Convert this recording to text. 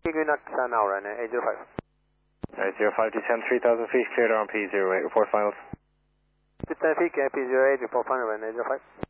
Equinox now, run 805. Alright, 05 descend 3000 feet, cleared RMP 08, report finals. Descend feet, P08, report final, run 805.